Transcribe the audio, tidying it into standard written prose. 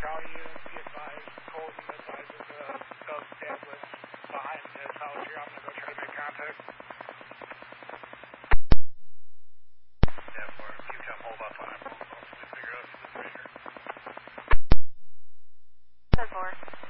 Charlie, you be advised, Colton advises Doug's dad lives behind his house here. I'm going to go try to make contact. Yeah, for QTEM, hold up on it. We'll figure out this right here. 10-4.